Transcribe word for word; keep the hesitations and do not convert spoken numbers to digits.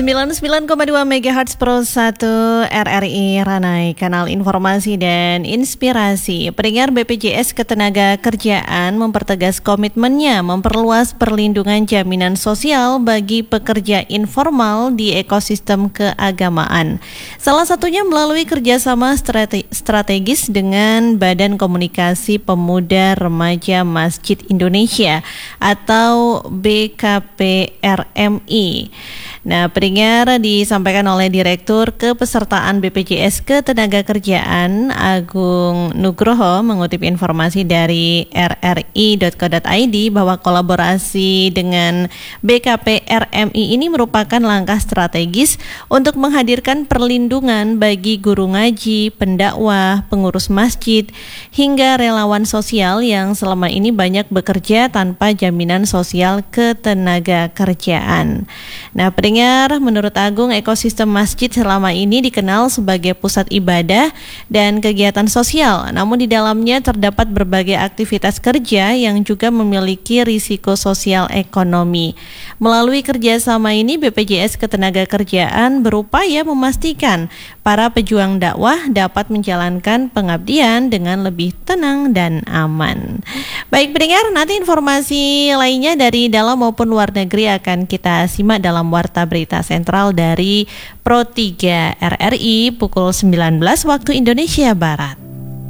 sembilan puluh sembilan koma dua megahertz Pro satu R R I Ranai, kanal informasi dan inspirasi. Pendengar, B P J S Ketenagakerjaan mempertegas komitmennya memperluas perlindungan jaminan sosial bagi pekerja informal di ekosistem keagamaan. Salah satunya melalui kerjasama strate- strategis dengan Badan Komunikasi Pemuda Remaja Masjid Indonesia atau B K P R M I. Nah, pendengar, disampaikan oleh Direktur Kepesertaan B P J S Ketenagakerjaan Agung Nugroho mengutip informasi dari r r i dot co dot i d bahwa kolaborasi dengan B K P R M I ini merupakan langkah strategis untuk menghadirkan perlindungan bagi guru ngaji, pendakwah, pengurus masjid, hingga relawan sosial yang selama ini banyak bekerja tanpa jaminan sosial ketenagakerjaan. Nah, pendengar, menurut Agung, ekosistem masjid selama ini dikenal sebagai pusat ibadah dan kegiatan sosial, namun di dalamnya terdapat berbagai aktivitas kerja yang juga memiliki risiko sosial ekonomi. Melalui kerjasama ini, B P J S Ketenagakerjaan berupaya memastikan para pejuang dakwah dapat menjalankan pengabdian dengan lebih tenang dan aman. Baik pendengar, nanti informasi lainnya dari dalam maupun luar negeri akan kita simak dalam Warta Berita Sentral dari Pro tiga R R I pukul sembilan belas waktu Indonesia Barat.